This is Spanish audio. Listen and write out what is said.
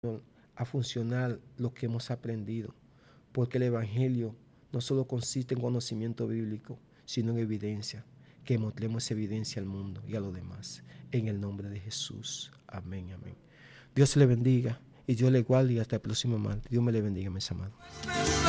a funcionar lo que hemos aprendido, porque el Evangelio no solo consiste en conocimiento bíblico, sino en evidencia, que mostremos esa evidencia al mundo y a los demás. En el nombre de Jesús. Amén, amén. Dios le bendiga y Dios le guarde y hasta el próximo martes. Dios me le bendiga, mis amados.